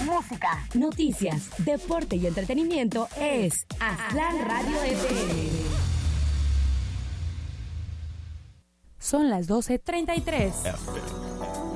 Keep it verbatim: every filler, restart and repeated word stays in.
música, noticias, deporte y entretenimiento es Aztlán Radio F M. Son las doce treinta y tres. F M.